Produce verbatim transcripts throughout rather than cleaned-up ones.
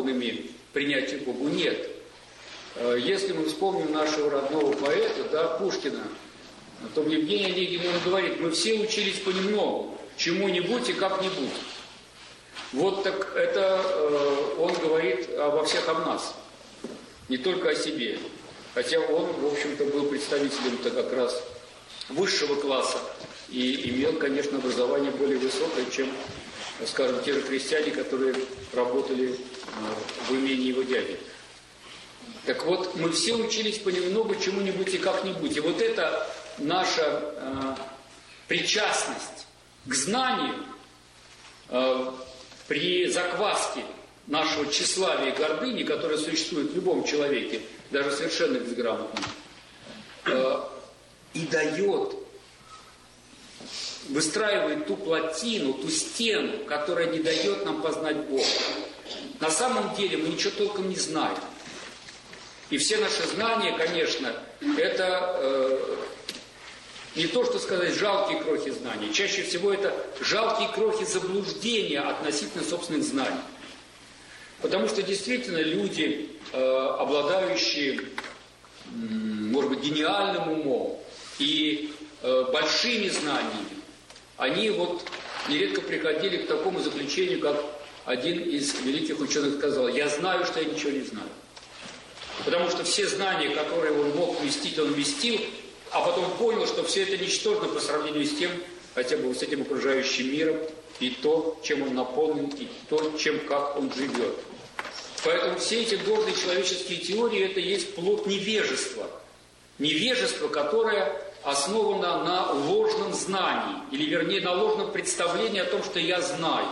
способными принять Богу? Нет. Если мы вспомним нашего родного поэта, да, Пушкина, то в Евгении Онегине он говорит: мы все учились понемногу, чему-нибудь и как-нибудь. Вот так это э, он говорит обо всех об нас, не только о себе. Хотя он, в общем-то, был представителем-то как раз высшего класса и имел, конечно, образование более высокое, чем, скажем, те же крестьяне, которые работали э, в имении его дяди. Так вот, мы все учились понемногу чему-нибудь и как-нибудь. И вот эта наша э, причастность к знанию э, при закваске нашего тщеславия и гордыни, которая существует в любом человеке, даже совершенно безграмотном, э, и дает, выстраивает ту плотину, ту стену, которая не дает нам познать Бога. На самом деле мы ничего толком не знаем. И все наши знания, конечно, это э, не то, что сказать, жалкие крохи знаний. Чаще всего это жалкие крохи заблуждения относительно собственных знаний. Потому что действительно люди, э, обладающие, э, может быть, гениальным умом и э, большими знаниями, они вот нередко приходили к такому заключению, как один из великих ученых сказал: «Я знаю, что я ничего не знаю». Потому что все знания, которые он мог вместить, он вместил, а потом понял, что все это ничтожно по сравнению с тем, хотя бы с этим окружающим миром, и то, чем он наполнен, и то, чем, как он живет. Поэтому все эти гордые человеческие теории – это есть плод невежества. Невежество, которое основано на ложном знании, или вернее на ложном представлении о том, что я знаю.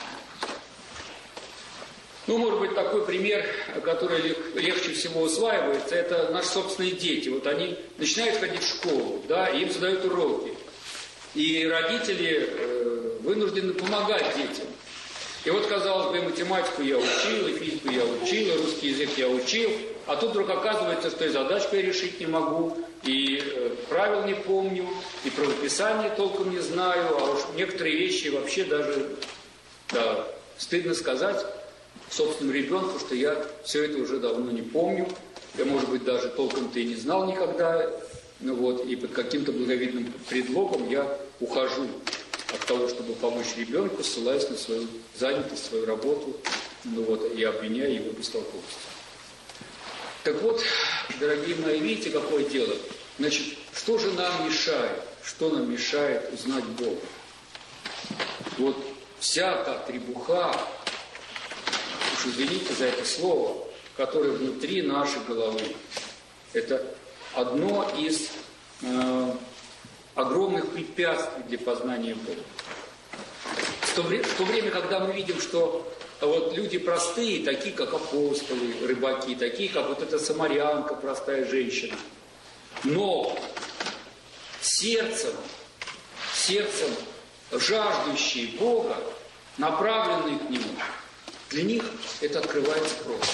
Ну, может быть, такой пример, который легче всего усваивается, это наши собственные дети. Вот они начинают ходить в школу, да, и им задают уроки. И родители э, вынуждены помогать детям. И вот, казалось бы, и математику я учил, и физику я учил, и русский язык я учил, а тут вдруг оказывается, что и задачку я решить не могу, и э, правил не помню, и правописание толком не знаю, а уж некоторые вещи вообще даже, да, стыдно сказать собственному ребенку, что я все это уже давно не помню, я, может быть, даже толком-то и не знал никогда, ну вот, и под каким-то благовидным предлогом я ухожу от того, чтобы помочь ребенку, ссылаясь на свою занятость, свою работу, ну вот, и обвиняя его в бестолковости. Так вот, дорогие мои, видите, какое дело? Значит, что же нам мешает? Что нам мешает узнать Бога? Вот вся та требуха, уж извините за это слово, которое внутри нашей головы, это одно из э, огромных препятствий для познания Бога. В то, в то время, когда мы видим, что вот люди простые, такие как апостолы, рыбаки, такие как вот эта самарянка, простая женщина, но сердцем, сердцем жаждущие Бога, направленные к Нему, для них это открывается просто.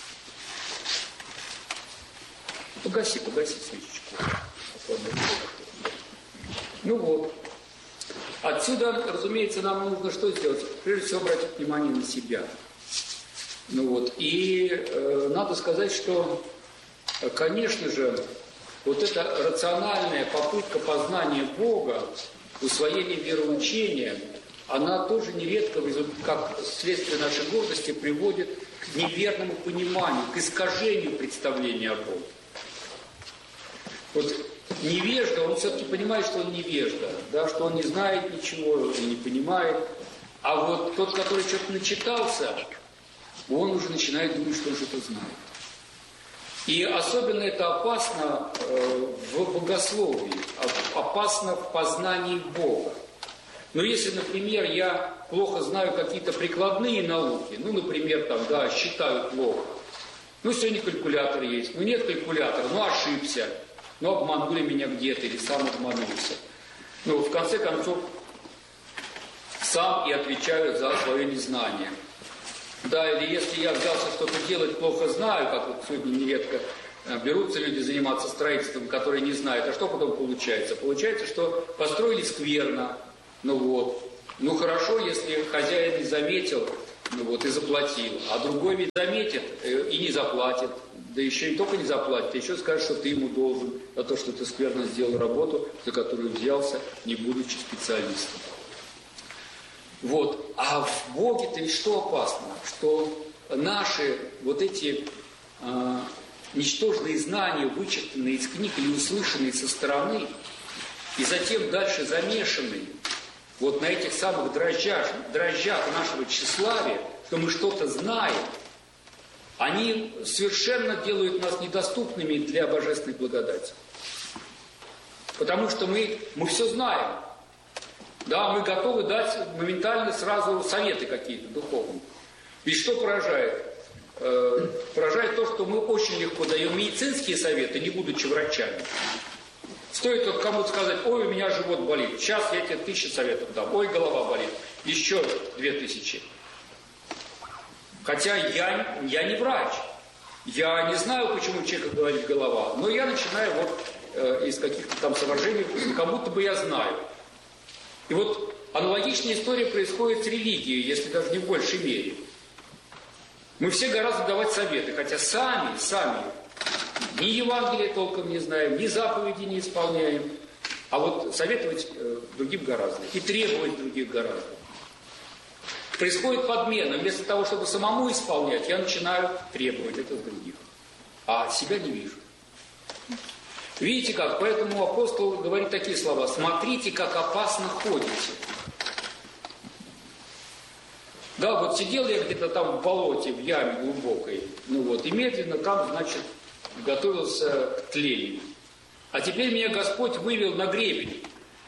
Погаси, погаси свечечку. Ну вот. Отсюда, разумеется, нам нужно что сделать? Прежде всего, обратить внимание на себя. Ну вот. И э, надо сказать, что, конечно же, вот эта рациональная попытка познания Бога, усвоения вероучения, она тоже нередко, как следствие нашей гордости, приводит к неверному пониманию, к искажению представления о Боге. Вот невежда, он все-таки понимает, что он невежда, да, что он не знает ничего и не понимает. А вот тот, который что-то начитался, он уже начинает думать, что он что-то знает. И особенно это опасно э, в богословии, опасно в познании Бога. Но если, например, я плохо знаю какие-то прикладные науки, ну, например, там, да, считаю плохо, ну, сегодня калькулятор есть, ну, нет калькулятора, ну, ошибся, ну, обманули меня где-то или сам обманулся. Ну, в конце концов, сам и отвечаю за свое незнание. Да, или если я взялся что-то делать, плохо знаю, как вот сегодня нередко берутся люди заниматься строительством, которые не знают, а что потом получается? Получается, что построили скверно, ну вот, ну хорошо, если хозяин не заметил, ну вот, и заплатил. А другой ведь заметит и не заплатит. Да еще не только не заплатит, а еще скажет, что ты ему должен за то, что ты скверно сделал работу, за которую взялся, не будучи специалистом. Вот. А в Боге-то ведь что опасно? Что наши вот эти э, ничтожные знания, вычитанные из книг или услышанные со стороны, и затем дальше замешанные вот на этих самых дрожжах, дрожжах нашего тщеславия, что мы что-то знаем, они совершенно делают нас недоступными для божественной благодати. Потому что мы, мы все знаем. Да, мы готовы дать моментально сразу советы какие-то духовные. Ведь что поражает? Э, поражает то, что мы очень легко даем медицинские советы, не будучи врачами. Стоит вот кому-то сказать: ой, у меня живот болит, сейчас я тебе тысячу советов дам, ой, голова болит, еще две тысячи. Хотя я, я не врач, я не знаю, почему у человека говорит голова, но я начинаю вот э, из каких-то там соображений, как будто бы я знаю. И вот аналогичная история происходит с религией, если даже не в большей мере. Мы все гораздо давать советы, хотя сами, сами ни Евангелия толком не знаем, ни заповеди не исполняем, а вот советовать э, другим гораздо, и требовать других гораздо. Происходит подмена. Вместо того, чтобы самому исполнять, я начинаю требовать это с других. А себя не вижу. Видите как? Поэтому апостол говорит такие слова: смотрите, как опасно ходите. Да, вот сидел я где-то там в болоте, в яме глубокой, ну вот, и медленно там, значит, готовился к тлению. А теперь меня Господь вывел на гребень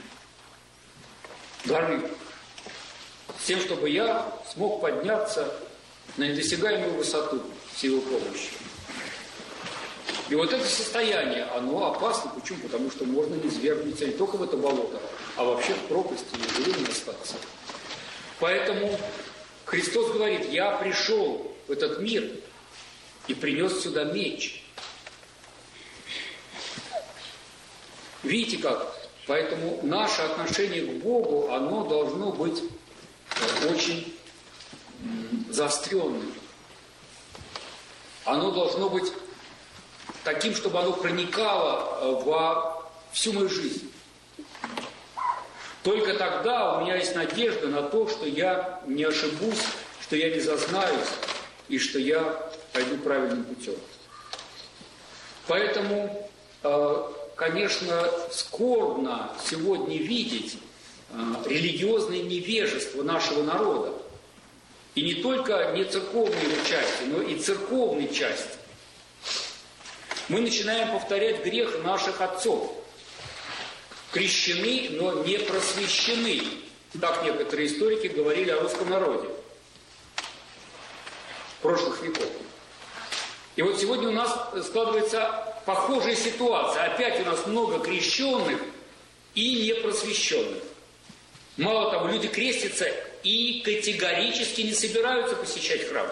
горы, с тем, чтобы я смог подняться на недосягаемую высоту с его помощью. И вот это состояние, оно опасно. Почему? Потому что можно не свергнуться не только в это болото, а вообще в пропасти и живым остаться. Поэтому Христос говорит: я пришел в этот мир и принес сюда меч. Видите как? Поэтому наше отношение к Богу, оно должно быть очень заостренным. Оно должно быть таким, чтобы оно проникало во всю мою жизнь. Только тогда у меня есть надежда на то, что я не ошибусь, что я не зазнаюсь и что я пойду правильным путем. Поэтому, конечно, скорбно сегодня видеть религиозное невежество нашего народа. И не только не церковной его части, но и церковной части. Мы начинаем повторять грех наших отцов. Крещены, но не просвещены. Так некоторые историки говорили о русском народе прошлых веков. И вот сегодня у нас складывается похожая ситуация. Опять у нас много крещенных и непросвещенных. Мало того, люди крестятся и категорически не собираются посещать храм.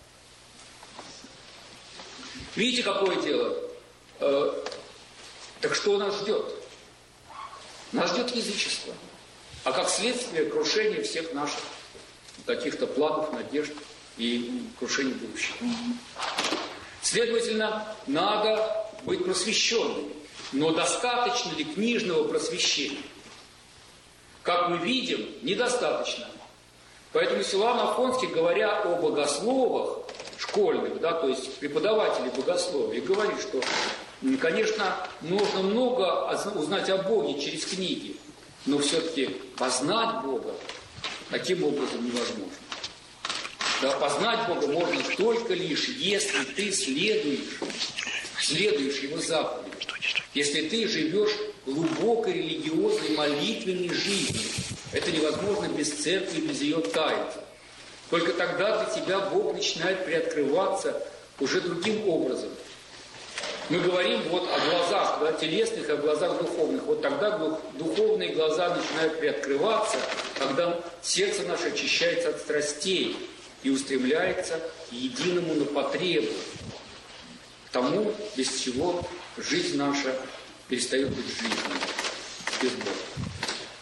Видите, какое дело? Э, так что нас ждет? Нас ждет язычество. А как следствие крушение всех наших каких-то планов, надежд и крушение будущего. Следовательно, надо быть просвещенными. Но достаточно ли книжного просвещения? Как мы видим, недостаточно. Поэтому Силуан Афонский, говоря о богословах школьных, да, то есть преподавателей богословия, говорит, что, конечно, нужно много узнать о Боге через книги, но все-таки познать Бога таким образом невозможно. Да, познать Бога можно только лишь, если ты следуешь, следуешь Его заповедям. Если ты живешь глубокой религиозной молитвенной жизнью. Это невозможно без церкви, без ее тайн. Только тогда для тебя Бог начинает приоткрываться уже другим образом. Мы говорим вот о глазах, да, телесных, о глазах духовных. Вот тогда духовные глаза начинают приоткрываться, когда сердце наше очищается от страстей и устремляется к единому на потребу, к тому, без чего жизнь наша перестает быть жизнью, без Бога.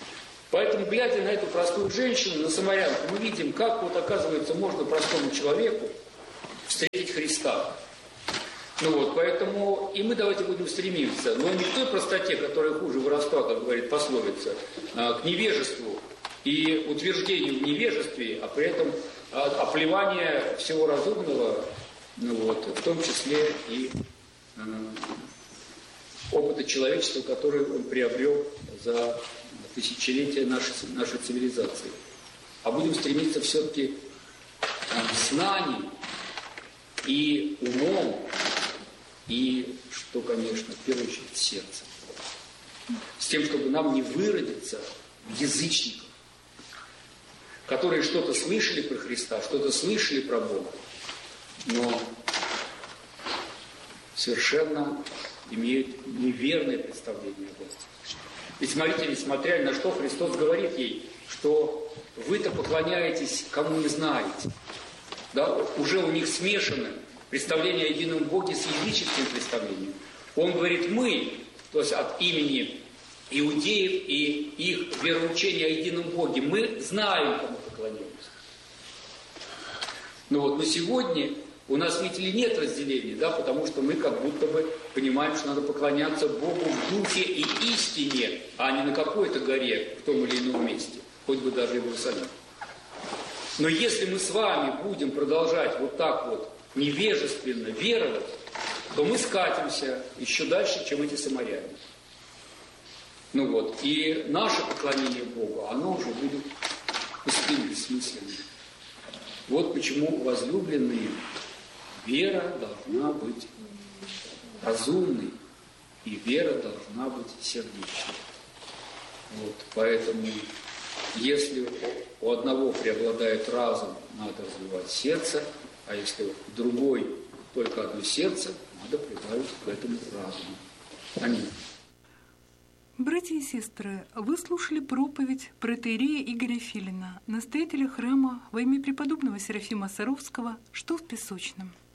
Поэтому, глядя на эту простую женщину, на самарянку, мы видим, как вот, оказывается, можно простому человеку встретить Христа. Ну вот, поэтому и мы давайте будем стремиться, но не к той простоте, которая хуже воровства, как говорит пословица, а к невежеству и утверждению в невежестве, а при этом оплевание всего разумного, ну вот, в том числе и э, опыта человечества, который он приобрел за тысячелетия нашей, нашей цивилизации. А будем стремиться все-таки к знанию и умом, и, что, конечно, в первую очередь, сердцем. С тем, чтобы нам не выродиться в язычников, которые что-то слышали про Христа, что-то слышали про Бога, но совершенно имеют неверное представление о Боге. Ведь смотрите, несмотря ни на что, Христос говорит ей, что вы-то поклоняетесь, кому не знаете. Да? Уже у них смешаны представление о едином Боге с языческим представлением. Он говорит «мы», то есть от имени иудеев и их вероучения о едином Боге, мы знаем, кому поклоняемся. Но вот на сегодня у нас, видите ли, нет разделения, да, потому что мы как будто бы понимаем, что надо поклоняться Богу в духе и истине, а не на какой-то горе в том или ином месте, хоть бы даже и в Иерусалиме. Но если мы с вами будем продолжать вот так вот невежественно веровать, то мы скатимся еще дальше, чем эти самаряне. Ну вот, и наше поклонение Богу, оно уже будет пустым, бессмысленным. Вот почему, возлюбленные, вера должна быть разумной, и вера должна быть сердечной. Вот, поэтому, если у одного преобладает разум, надо развивать сердце, а если у другой только одно сердце, надо прибавить к этому разуму. Аминь. Братья и сестры, вы слушали проповедь протоиерея Игоря Филина, настоятеля храма во имя преподобного Серафима Саровского, что в Песочном.